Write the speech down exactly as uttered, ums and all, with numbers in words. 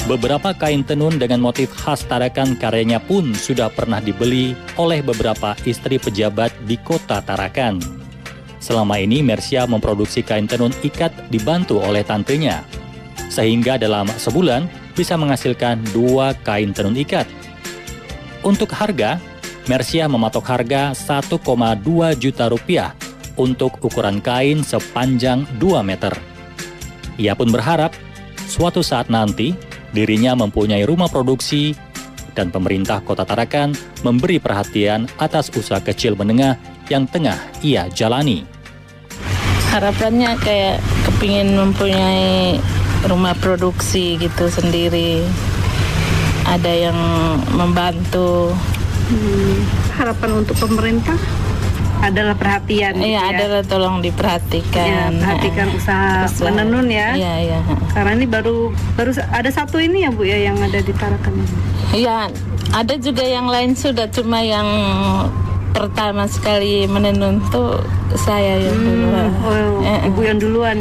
Beberapa kain tenun dengan motif khas Tarakan karyanya pun sudah pernah dibeli oleh beberapa istri pejabat di kota Tarakan. Selama ini Mersia memproduksi kain tenun ikat dibantu oleh tantenya, sehingga dalam sebulan bisa menghasilkan dua kain tenun ikat. Untuk harga, Mersia mematok harga satu koma dua juta rupiah untuk ukuran kain sepanjang dua meter. Ia pun berharap suatu saat nanti dirinya mempunyai rumah produksi dan pemerintah Kota Tarakan memberi perhatian atas usaha kecil menengah yang tengah ia jalani. Harapannya kayak kepingin mempunyai rumah produksi gitu sendiri. Ada yang membantu. Hmm, harapan untuk pemerintah adalah perhatian. Iya, gitu ya. adalah tolong diperhatikan. Ya, perhatikan usaha Usaha. menenun ya. Iya, iya. Karena ini baru baru ada satu ini ya Bu ya yang ada di Tarakan ini. Iya, ada juga yang lain sudah, cuma yang pertama sekali menenun tuh saya yang Hmm, dulu. oh, Eh, eh. Ibu yang duluan.